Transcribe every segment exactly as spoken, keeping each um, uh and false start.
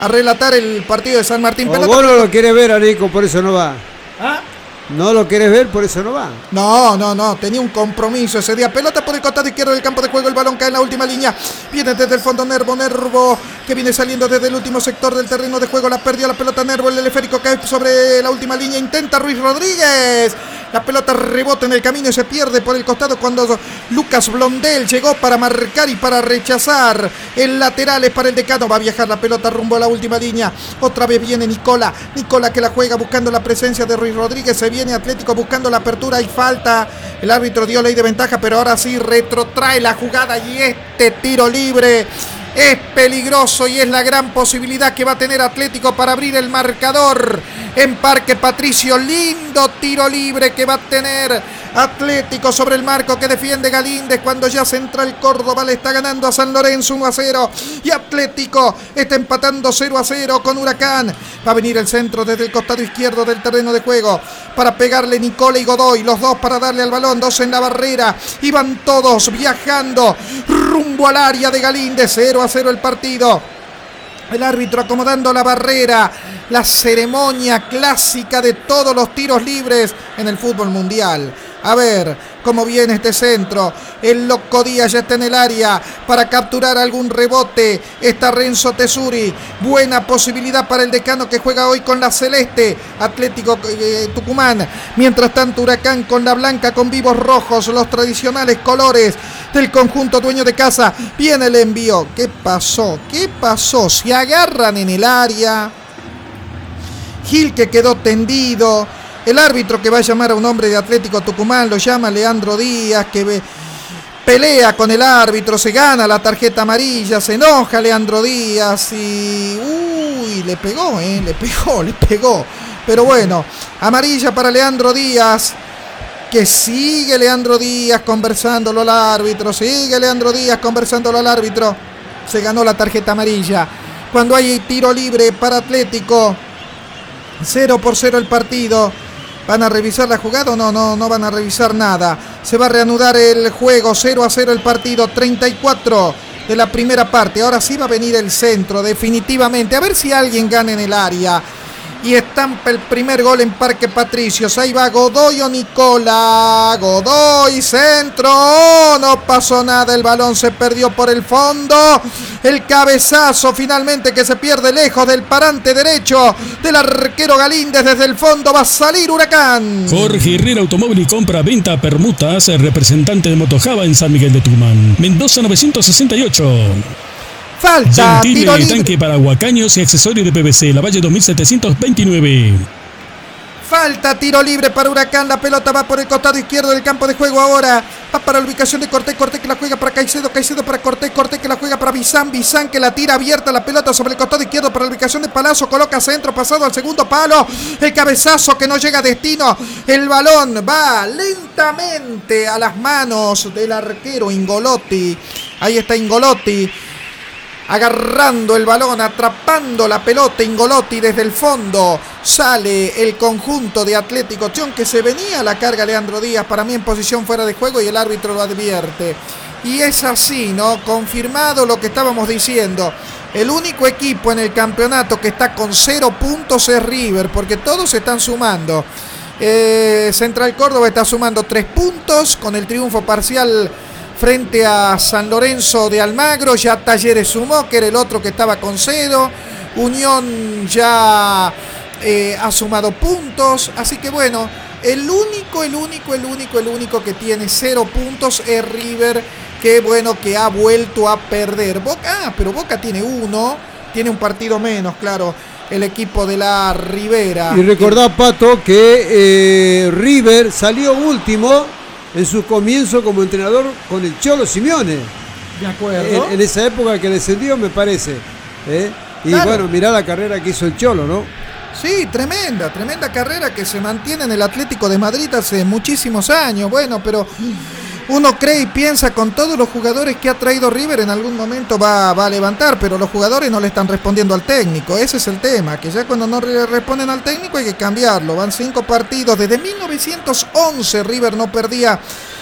a relatar el partido de San Martín. O vos no lo querés ver, Arico, por eso no va. ¿Ah? No lo querés ver, por eso no va. No, no, no, tenía un compromiso ese día. Pelota por el costado izquierdo del campo de juego, el balón cae en la última línea. Viene desde el fondo Nervo, Nervo, que viene saliendo desde el último sector del terreno de juego. La perdió la pelota Nervo, el teleférico cae sobre la última línea. Intenta Ruiz Rodríguez. La pelota rebota en el camino y se pierde por el costado cuando Lucas Blondel llegó para marcar y para rechazar. El lateral es para el Decano. Va a viajar la pelota rumbo a la última línea. Otra vez viene Nicola. Nicola que la juega buscando la presencia de Ruiz Rodríguez. Se viene Atlético buscando la apertura y falta. El árbitro dio ley de ventaja, pero ahora sí retrotrae la jugada y este tiro libre es peligroso y es la gran posibilidad que va a tener Atlético para abrir el marcador en Parque Patricio. Lindo tiro libre que va a tener Atlético sobre el marco que defiende Galíndez cuando ya Central Córdoba le está ganando a San Lorenzo uno a cero y Atlético está empatando cero a cero con Huracán. Va a venir el centro desde el costado izquierdo del terreno de juego para pegarle Nicola y Godoy, los dos para darle al balón, dos en la barrera y van todos viajando rumbo al área de Galíndez. Cero a cero el partido. El árbitro acomodando la barrera, la ceremonia clásica de todos los tiros libres en el fútbol mundial. A ver cómo viene este centro. El Loco Díaz ya está en el área para capturar algún rebote. Está Renzo Tesuri. Buena posibilidad para el Decano que juega hoy con la celeste. Atlético eh, Tucumán. Mientras tanto Huracán con la blanca con vivos rojos. Los tradicionales colores del conjunto dueño de casa. Viene el envío. ¿Qué pasó? ¿Qué pasó? Se agarran en el área. Gil que quedó tendido. El árbitro que va a llamar a un hombre de Atlético Tucumán lo llama Leandro Díaz, que ve, pelea con el árbitro, se gana la tarjeta amarilla, se enoja Leandro Díaz y... Uy, le pegó, eh, le pegó, le pegó. Pero bueno, amarilla para Leandro Díaz, que sigue Leandro Díaz conversándolo al árbitro, sigue Leandro Díaz conversándolo al árbitro. Se ganó la tarjeta amarilla. Cuando hay tiro libre para Atlético, cero por cero el partido. ¿Van a revisar la jugada o no? No, no van a revisar nada. Se va a reanudar el juego, cero a cero el partido, treinta y cuatro de la primera parte. Ahora sí va a venir el centro, definitivamente. A ver si alguien gana en el área. Y estampa el primer gol en Parque Patricios. Ahí va Godoy o Nicola. Godoy, centro. Oh, no pasó nada. El balón se perdió por el fondo. El cabezazo finalmente que se pierde lejos del parante derecho del arquero Galíndez. Desde el fondo va a salir Huracán. Jorge Herrera Automóvil y Compra, Venta, Permutas, representante de Motojava en San Miguel de Tucumán. Mendoza novecientos sesenta y ocho. Falta, Gentile, tiro libre. tanque para huacaños y accesorios de P V C, La Valle dos mil setecientos veintinueve. Falta, tiro libre para Huracán. La pelota va por el costado izquierdo del campo de juego ahora. Va para la ubicación de Cortés. Cortés que la juega para Caicedo. Caicedo para Cortés. Cortés que la juega para Bizán. Bizán que la tira abierta la pelota sobre el costado izquierdo para la ubicación de Palazzo. Coloca centro, pasado al segundo palo. El cabezazo que no llega a destino. El balón va lentamente a las manos del arquero Ingolotti. Ahí está Ingolotti. Agarrando el balón, atrapando la pelota, Ingolotti desde el fondo. Sale el conjunto de Atlético Chón que se venía a la carga Leandro Díaz, para mí en posición fuera de juego y el árbitro lo advierte. Y es así, ¿no? Confirmado lo que estábamos diciendo. El único equipo en el campeonato que está con cero puntos es River, porque todos se están sumando. Eh, Central Córdoba está sumando tres puntos con el triunfo parcial frente a San Lorenzo de Almagro. Ya Talleres sumó, que era el otro que estaba con cero. Unión ya eh, ha sumado puntos. Así que bueno, el único, el único, el único, el único que tiene cero puntos es River. Que bueno, que ha vuelto a perder. Boca, ah, pero Boca tiene uno. Tiene un partido menos, claro. El equipo de la Ribera. Y recordá, Pato, que eh, River salió último en su comienzo como entrenador con el Cholo Simeone. De acuerdo. En, en esa época que descendió, me parece. ¿eh? Y claro, bueno, mirá la carrera que hizo el Cholo, ¿no? Sí, tremenda, tremenda carrera que se mantiene en el Atlético de Madrid hace muchísimos años. Bueno, pero uno cree y piensa con todos los jugadores que ha traído River, en algún momento va, va a levantar, pero los jugadores no le están respondiendo al técnico. Ese es el tema, que ya cuando no le responden al técnico hay que cambiarlo. Van cinco partidos, desde mil novecientos once River no perdía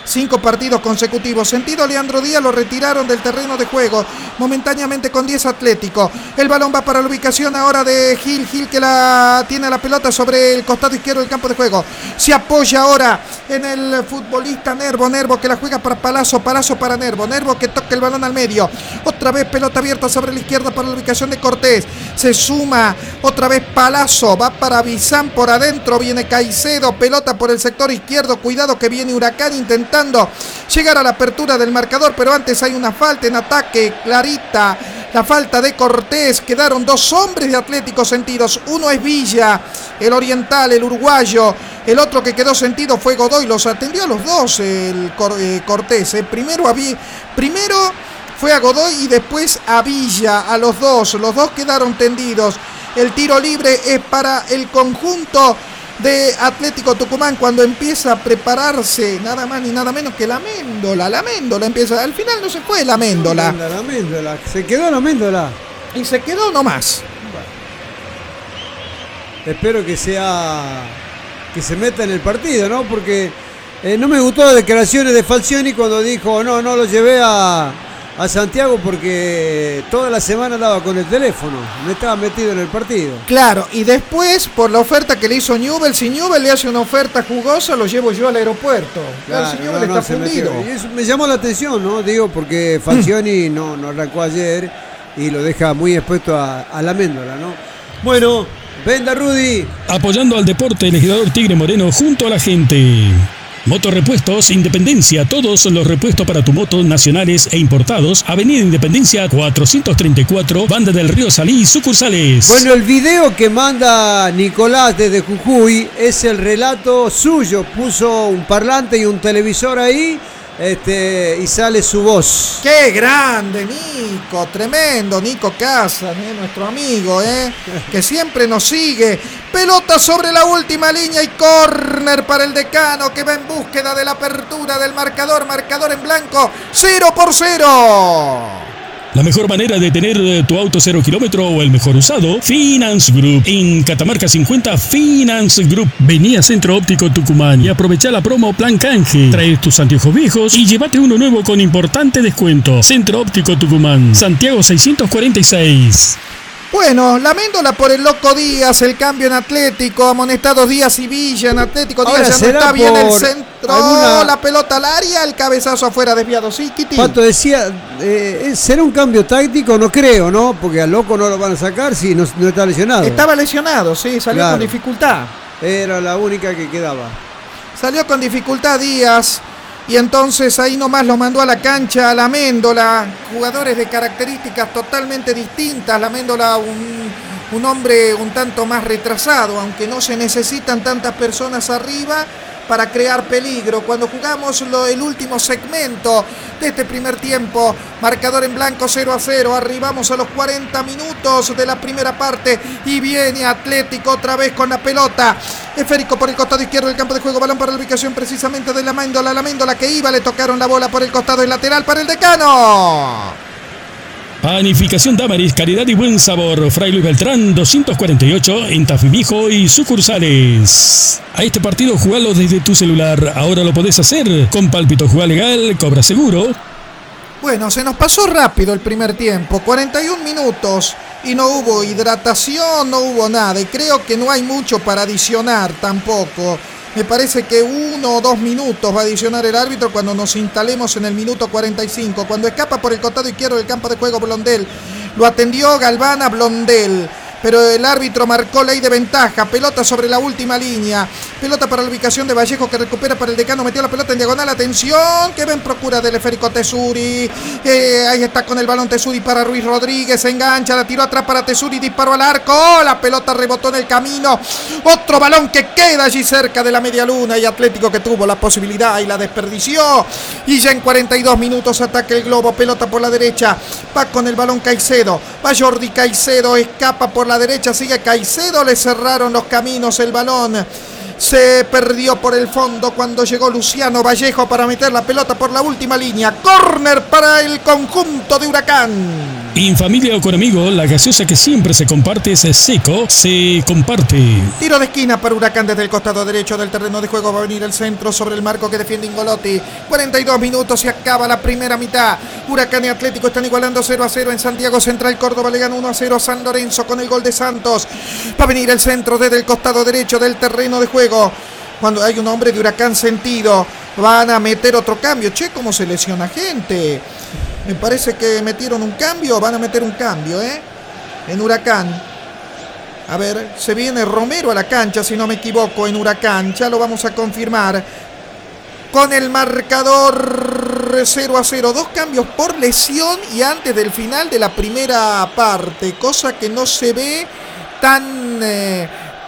cinco partidos consecutivos. Sentido Leandro Díaz lo retiraron del terreno de juego, momentáneamente con diez Atlético. El balón va para la ubicación ahora de Gil, Gil que la tiene la pelota sobre el costado izquierdo del campo de juego. Se apoya ahora en el futbolista Nervo, Nervo que la juega para Palazzo, Palazzo para Nervo, Nervo que toca el balón al medio. Otra vez pelota abierta sobre la izquierda para la ubicación de Cortés. Se suma otra vez Palazzo, va para Bizán por adentro, viene Caicedo, pelota por el sector izquierdo, cuidado que viene Huracán intentando llegar a la apertura del marcador, pero antes hay una falta en ataque, clarita, la falta de Cortés. Quedaron dos hombres de Atlético sentidos, uno es Villa, el oriental, el uruguayo, el otro que quedó sentido fue Godoy, los atendió a los dos el eh, Cortés, eh. primero, a Vi- primero fue a Godoy y después a Villa, a los dos, los dos quedaron tendidos. El tiro libre es para el conjunto de Atlético Tucumán cuando empieza a prepararse nada más ni nada menos que la Méndola. La Méndola empieza, al final no se fue la Méndola. La Méndola, se quedó la Méndola. Y se quedó nomás. Bueno. Espero que sea, que se meta en el partido, ¿no? Porque eh, no me gustó las declaraciones de Falcioni cuando dijo, no, no lo llevé a... a Santiago porque toda la semana andaba con el teléfono, no estaba metido en el partido. Claro, y después por la oferta que le hizo Newell, si Newell le hace una oferta jugosa, lo llevo yo al aeropuerto. Claro, si Newell no, no, está fundido. Y eso me llamó la atención, ¿no? Digo, porque Falcioni mm. no, no arrancó ayer y lo deja muy expuesto a, a la Méndola, ¿no? Bueno, venda Rudy. Apoyando al deporte, el legislador Tigre Moreno junto a la gente. Motorrepuestos Independencia, todos los repuestos para tu moto nacionales e importados. Avenida Independencia cuatrocientos treinta y cuatro, Banda del Río Salí, sucursales. Bueno, el video que manda Nicolás desde Jujuy es el relato suyo. Puso un parlante y un televisor ahí, este, y sale su voz. ¡Qué grande, Nico! Tremendo, Nico Casas, ¿eh? Nuestro amigo, ¿eh? que siempre nos sigue. Pelota sobre la última línea y córner para el Decano, que va en búsqueda de la apertura del marcador. Marcador en blanco, cero por cero. La mejor manera de tener tu auto cero kilómetro o el mejor usado, Finance Group. En Catamarca cincuenta, Finance Group. Vení a Centro Óptico Tucumán y aprovecha la promo Plan Canje. Trae tus anteojos viejos y llévate uno nuevo con importante descuento. Centro Óptico Tucumán, Santiago seiscientos cuarenta y seis. Bueno, la Méndola por el loco Díaz, el cambio en Atlético, amonestados Díaz y Villa en Atlético. Díaz ya no está bien el centro, alguna... la pelota al área, el cabezazo afuera desviado. Sí, Kitty. Pato decía, eh, ¿será un cambio táctico? No creo, ¿no? Porque al loco no lo van a sacar si no, no está lesionado. Estaba lesionado, sí, salió claro. con dificultad. Era la única que quedaba. Salió con dificultad Díaz. Y entonces ahí nomás lo mandó a la cancha a la Méndola, jugadores de características totalmente distintas. La Méndola un, un hombre un tanto más retrasado, aunque no se necesitan tantas personas arriba para crear peligro. Cuando jugamos lo, el último segmento de este primer tiempo, marcador en blanco cero a cero, arribamos a los cuarenta minutos de la primera parte y viene Atlético otra vez con la pelota. Esférico por el costado izquierdo del campo de juego, balón para la ubicación precisamente de la Méndola, la Méndola que iba, le tocaron la bola por el costado del lateral para el Decano. Panificación Damaris, calidad y buen sabor. Fray Luis Beltrán, doscientos cuarenta y ocho, en Tafí Viejo y sucursales. A este partido jugalo desde tu celular. Ahora lo podés hacer. Con Pálpito Jugá Legal, cobra seguro. Bueno, se nos pasó rápido el primer tiempo. cuarenta y un minutos y no hubo hidratación, no hubo nada. Y creo que no hay mucho para adicionar tampoco. Me parece que uno o dos minutos va a adicionar el árbitro cuando nos instalemos en el minuto cuarenta y cinco. Cuando escapa por el costado izquierdo del campo de juego Blondel. Lo atendió Galván a Blondel. Pero el árbitro marcó ley de ventaja. Pelota sobre la última línea. Pelota para la ubicación de Vallejo que recupera para el Decano. Metió la pelota en diagonal. Atención. Que va en procura del esférico Tesuri. Eh, ahí está con el balón Tesuri para Ruiz Rodríguez. Se engancha. La tiró atrás para Tesuri. Disparó al arco. La pelota rebotó en el camino. Otro balón que queda allí cerca de la media luna. Y Atlético que tuvo la posibilidad y la desperdició. Y ya en cuarenta y dos minutos ataca el globo. Pelota por la derecha. Va con el balón Caicedo. Va Jordi Caicedo. Escapa por la derecha, sigue Caicedo, le cerraron los caminos, el balón se perdió por el fondo cuando llegó Luciano Vallejo para meter la pelota por la última línea. Córner para el conjunto de Huracán. En familia o con amigos, la gaseosa que siempre se comparte es Seco, se comparte. Tiro de esquina para Huracán desde el costado derecho del terreno de juego. Va a venir el centro sobre el marco que defiende Ingolotti. cuarenta y dos minutos, se acaba la primera mitad. Huracán y Atlético están igualando cero a cero en Santiago Central. Córdoba le gana uno a cero a San Lorenzo con el gol de Santos. Va a venir el centro desde el costado derecho del terreno de juego. Cuando hay un hombre de Huracán sentido, van a meter otro cambio. Che, cómo se lesiona gente. Me parece que metieron un cambio, van a meter un cambio, ¿eh? En Huracán. A ver, se viene Romero a la cancha, si no me equivoco, en Huracán. Ya lo vamos a confirmar. Con el marcador cero a cero. Dos cambios por lesión y antes del final de la primera parte. Cosa que no se ve tan... Eh,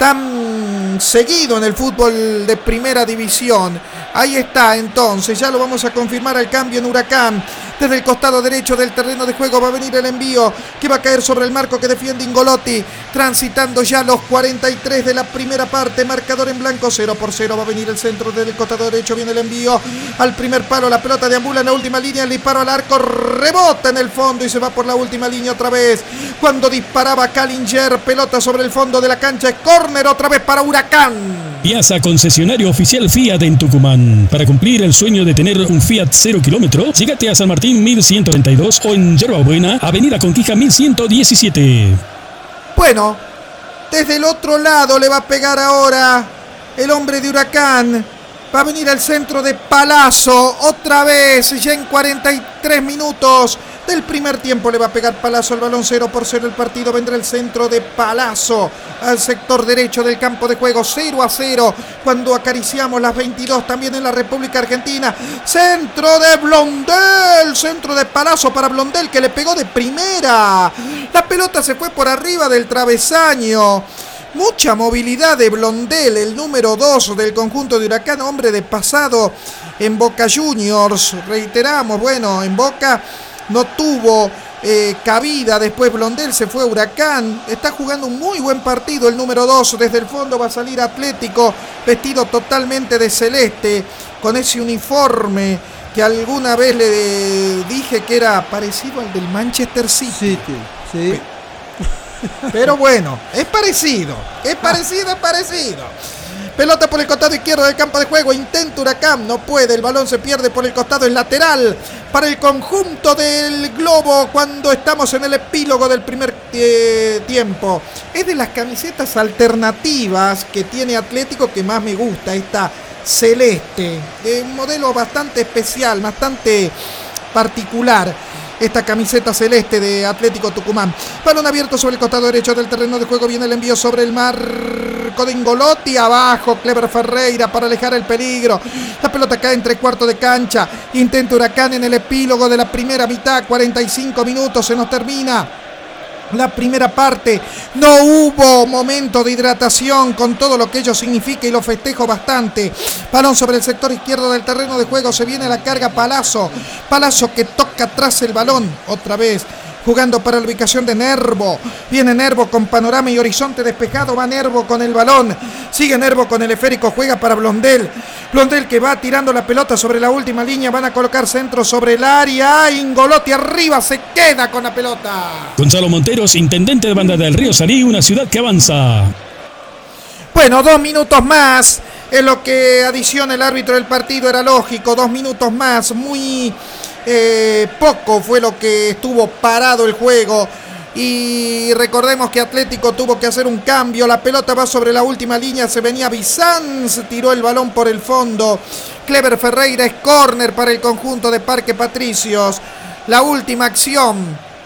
tan seguido en el fútbol de primera división. Ahí está, entonces, ya lo vamos a confirmar el cambio en Huracán. Desde el costado derecho del terreno de juego va a venir el envío que va a caer sobre el marco que defiende Ingolotti. Transitando ya los cuarenta y tres de la primera parte. Marcador en blanco, cero por cero. Va a venir el centro desde el costado derecho. Viene el envío al primer palo. La pelota deambula en la última línea. El disparo al arco. Rebota en el fondo y se va por la última línea otra vez. Cuando disparaba Callinger. Pelota sobre el fondo de la cancha. Es córner otra vez para Huracán. Piazza, concesionario oficial Fiat en Tucumán. Para cumplir el sueño de tener un Fiat cero kilómetro, llegate a San Martín mil ciento treinta y dos o en Yerba Buena, Avenida Conquija mil ciento diecisiete. Bueno, desde el otro lado le va a pegar ahora el hombre de Huracán. Va a venir al centro de Palazzo otra vez, ya en cuarenta y tres minutos del primer tiempo le va a pegar Palazzo el balón. Cero por cero el partido. Vendrá el centro de Palazzo al sector derecho del campo de juego. Cero a cero cuando acariciamos las veintidós también en la República Argentina. Centro de Blondel, centro de Palazzo para Blondel que le pegó de primera. La pelota se fue por arriba del travesaño. Mucha movilidad de Blondel, el número dos del conjunto de Huracán, hombre de pasado en Boca Juniors. Reiteramos, bueno, en Boca no tuvo eh, cabida. Después Blondel se fue a Huracán. Está jugando un muy buen partido el número dos. Desde el fondo va a salir Atlético, vestido totalmente de celeste, con ese uniforme que alguna vez le dije que era parecido al del Manchester City. City, sí. Pero bueno, es parecido, es parecido, es parecido. Pelota por el costado izquierdo del campo de juego. Intenta Huracán, no puede. El balón se pierde por el costado, es lateral para el conjunto del Globo cuando estamos en el epílogo del primer eh, tiempo. Es de las camisetas alternativas que tiene Atlético que más me gusta, esta celeste. De un modelo bastante especial, bastante particular. Esta camiseta celeste de Atlético Tucumán. Balón abierto sobre el costado derecho del terreno de juego. Viene el envío sobre el marco de Ingolotti. Abajo Cleber Ferreira para alejar el peligro. La pelota cae entre cuarto de cancha. Intenta Huracán en el epílogo de la primera mitad. cuarenta y cinco minutos. Se nos termina la primera parte. No hubo momento de hidratación con todo lo que ello significa y lo festejo bastante. Balón sobre el sector izquierdo del terreno de juego. Se viene la carga Palazzo. Palazzo que toca atrás el balón. Otra vez jugando para la ubicación de Nervo. Viene Nervo con panorama y horizonte despejado. Va Nervo con el balón. Sigue Nervo con el esférico. Juega para Blondel. Blondel que va tirando la pelota sobre la última línea. Van a colocar centro sobre el área. Ingolotti arriba. Se queda con la pelota. Gonzalo Monteros, intendente de Banda del Río Salí, una ciudad que avanza. Bueno, dos minutos más. Es lo que adiciona el árbitro del partido. Era lógico. Dos minutos más. Muy... Eh, poco fue lo que estuvo parado el juego. Y recordemos que Atlético tuvo que hacer un cambio. La pelota va sobre la última línea. Se venía Bizanz, tiró el balón por el fondo. Cleber Ferreira, es córner para el conjunto de Parque Patricios. La última acción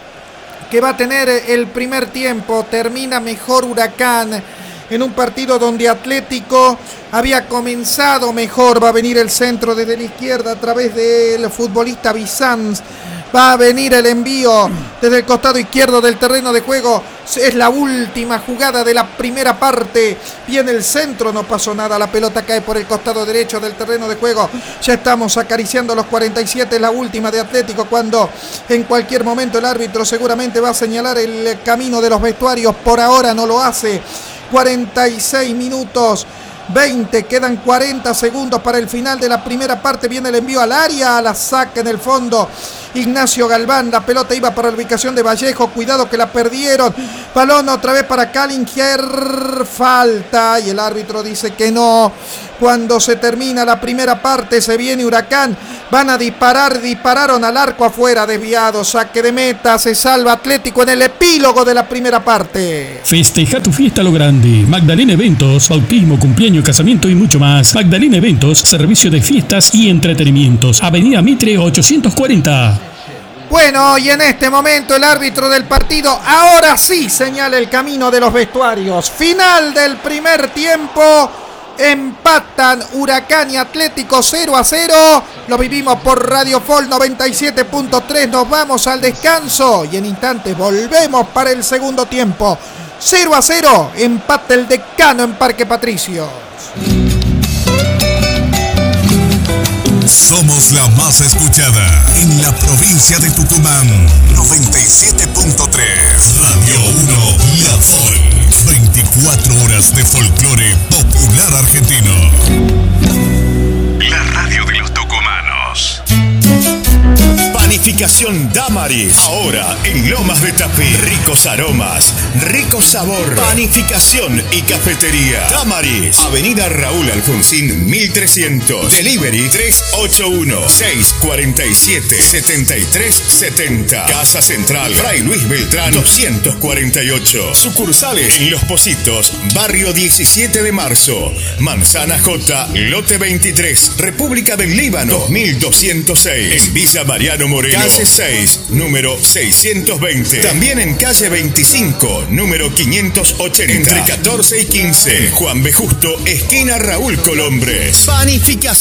que va a tener el primer tiempo. Termina mejor Huracán en un partido donde Atlético había comenzado mejor. Va a venir el centro desde la izquierda a través del futbolista Bizanz. Va a venir el envío desde el costado izquierdo del terreno de juego. Es la última jugada de la primera parte. Viene el centro, no pasó nada. La pelota cae por el costado derecho del terreno de juego. Ya estamos acariciando los cuarenta y siete. La última de Atlético cuando en cualquier momento el árbitro seguramente va a señalar el camino de los vestuarios. Por ahora no lo hace. cuarenta y seis minutos. veinte, quedan cuarenta segundos para el final de la primera parte. Viene el envío al área, la saca en el fondo. Ignacio Galván. La pelota iba para la ubicación de Vallejo. Cuidado que la perdieron. Balón otra vez para Kallinger. Falta. Y el árbitro dice que no. Cuando se termina la primera parte, se viene Huracán. Van a disparar. Dispararon al arco afuera. Desviado. Saque de meta. Se salva Atlético en el epílogo de la primera parte. Festeja tu fiesta a lo grande. Magdalena Eventos. Bautismo, cumpleaños, casamiento y mucho más. Magdalena Eventos. Servicio de fiestas y entretenimientos. Avenida Mitre ochocientos cuarenta. Bueno, y en este momento el árbitro del partido ahora sí señala el camino de los vestuarios. Final del primer tiempo. Empatan Huracán y Atlético cero a cero. Lo vivimos por Radio Folk noventa y siete punto tres. Nos vamos al descanso y en instantes volvemos para el segundo tiempo. cero a cero. Empate el Decano en Parque Patricios. Somos la más escuchada en la provincia de Tucumán. noventa y siete punto tres. Radio uno, La Folk. veinticuatro horas de folclore popular argentino. La radio de los tucumanos. Panificación Damaris. Ahora en Lomas de Tapí. Ricos aromas, rico sabor. Panificación y cafetería Damaris. Avenida Raúl Alfonsín mil trescientos. Delivery tres ocho uno, seis cuatro siete, siete tres siete cero. Casa Central Fray Luis Beltrán doscientos cuarenta y ocho. Sucursales en Los Pocitos, Barrio diecisiete de marzo. Manzana J, Lote veintitrés. República del Líbano dos mil doscientos seis. En Villa Mariano Moreno, calle seis, número seiscientos veinte. También en calle veinticinco, número quinientos ochenta. Entre catorce y quince. Juan B. Justo, esquina Raúl Colombres. Panificación